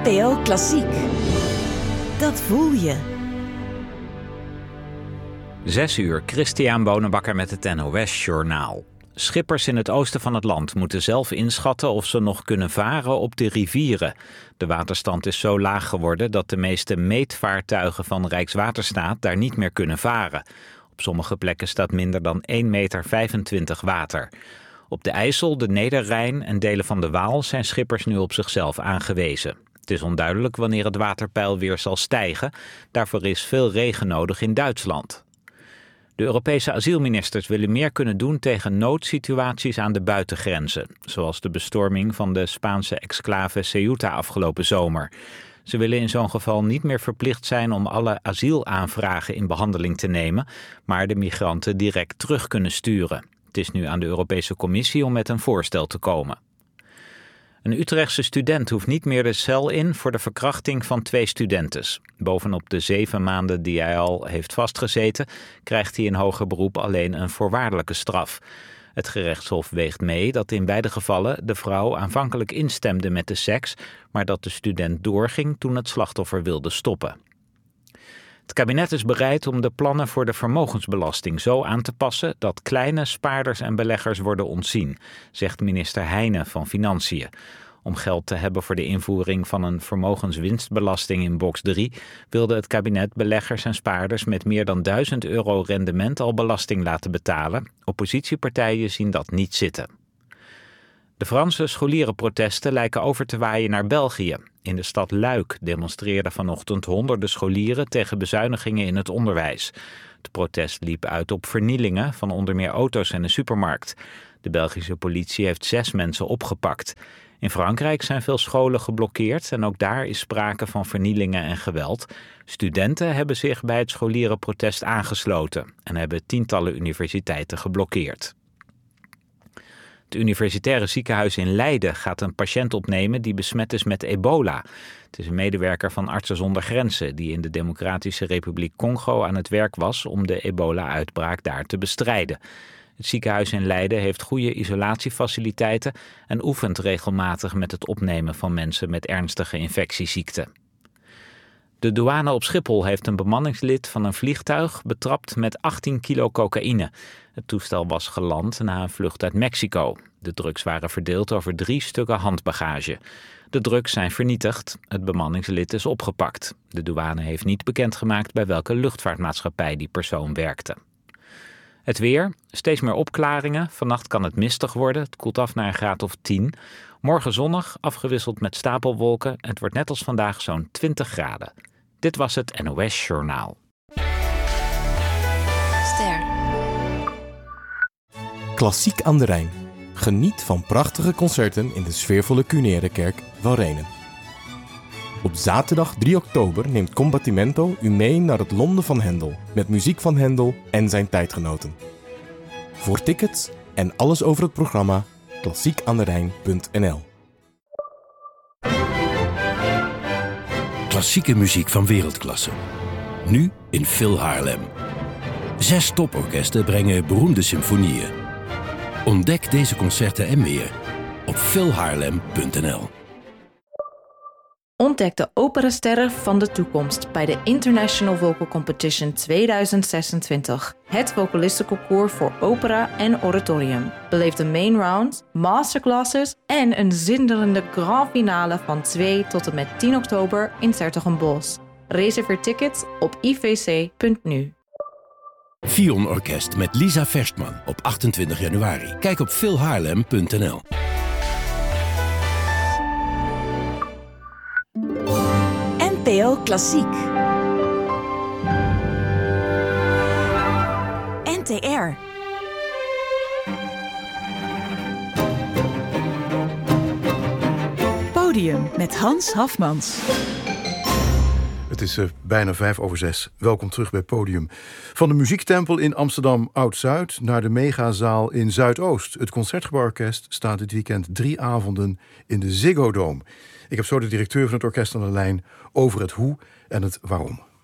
NPO Klassiek. Dat voel je. 6 uur, Christian Bonenbakker met het NOS-journaal. Schippers in het oosten van het land moeten zelf inschatten of ze nog kunnen varen op de rivieren. De waterstand is zo laag geworden dat de meeste meetvaartuigen van Rijkswaterstaat daar niet meer kunnen varen. Op sommige plekken staat minder dan 1,25 meter water. Op de IJssel, de Nederrijn en delen van de Waal zijn schippers nu op zichzelf aangewezen. Het is onduidelijk wanneer het waterpeil weer zal stijgen. Daarvoor is veel regen nodig in Duitsland. De Europese asielministers willen meer kunnen doen tegen noodsituaties aan de buitengrenzen, zoals de bestorming van de Spaanse exclave Ceuta afgelopen zomer. Ze willen in zo'n geval niet meer verplicht zijn om alle asielaanvragen in behandeling te nemen, maar de migranten direct terug kunnen sturen. Het is nu aan de Europese Commissie om met een voorstel te komen. Een Utrechtse student hoeft niet meer de cel in voor de verkrachting van 2 studentes. Bovenop de 7 maanden die hij al heeft vastgezeten, krijgt hij in hoger beroep alleen een voorwaardelijke straf. Het gerechtshof weegt mee dat in beide gevallen de vrouw aanvankelijk instemde met de seks, maar dat de student doorging toen het slachtoffer wilde stoppen. Het kabinet is bereid om de plannen voor de vermogensbelasting zo aan te passen dat kleine spaarders en beleggers worden ontzien, zegt minister Heijnen van Financiën. Om geld te hebben voor de invoering van een vermogenswinstbelasting in box 3... wilde het kabinet beleggers en spaarders met meer dan €1000 rendement al belasting laten betalen. Oppositiepartijen zien dat niet zitten. De Franse scholierenprotesten lijken over te waaien naar België. In de stad Luik demonstreerden vanochtend honderden scholieren tegen bezuinigingen in het onderwijs. Het protest liep uit op vernielingen van onder meer auto's en een supermarkt. De Belgische politie heeft 6 mensen opgepakt. In Frankrijk zijn veel scholen geblokkeerd en ook daar is sprake van vernielingen en geweld. Studenten hebben zich bij het scholierenprotest aangesloten en hebben tientallen universiteiten geblokkeerd. Het universitaire ziekenhuis in Leiden gaat een patiënt opnemen die besmet is met ebola. Het is een medewerker van Artsen zonder Grenzen die in de Democratische Republiek Congo aan het werk was om de ebola-uitbraak daar te bestrijden. Het ziekenhuis in Leiden heeft goede isolatiefaciliteiten en oefent regelmatig met het opnemen van mensen met ernstige infectieziekten. De douane op Schiphol heeft een bemanningslid van een vliegtuig betrapt met 18 kilo cocaïne. Het toestel was geland na een vlucht uit Mexico. De drugs waren verdeeld over 3 stukken handbagage. De drugs zijn vernietigd. Het bemanningslid is opgepakt. De douane heeft niet bekendgemaakt bij welke luchtvaartmaatschappij die persoon werkte. Het weer, steeds meer opklaringen. Vannacht kan het mistig worden. Het koelt af naar een graad of 10. Morgen zonnig, afgewisseld met stapelwolken. Het wordt net als vandaag zo'n 20 graden. Dit was het NOS Journaal. Ster. Klassiek aan de Rijn. Geniet van prachtige concerten in de sfeervolle Cuneere kerk van Renen. Op zaterdag 3 oktober neemt Combattimento u mee naar het Londen van Händel, met muziek van Händel en zijn tijdgenoten. Voor tickets en alles over het programma, klassiekaanderijn.nl. Klassieke muziek van wereldklasse. Nu in Phil Haarlem. 6 toporkesten brengen beroemde symfonieën. Ontdek deze concerten en meer op philhaarlem.nl. Ontdek de operasterren van de toekomst bij de International Vocal Competition 2026. Het vocalistenconcours voor opera en oratorium. Beleef de main round, masterclasses en een zinderende grand finale van 2 tot en met 10 oktober in 's-Hertogenbosch. Reserveer tickets op ivc.nu. Fion Orkest met Lisa Verstman op 28 januari. Kijk op philhaarlem.nl. NPO Klassiek. NTR. Podium met Hans Hafmans. Het is bijna 5:05. Welkom terug bij Podium. Van de Muziektempel in Amsterdam Oud-Zuid naar de Megazaal in Zuidoost. Het Concertgebouworkest staat dit weekend 3 avonden in de Ziggo Dome. Ik heb zo de directeur van het orkest aan de lijn over het hoe en het waarom.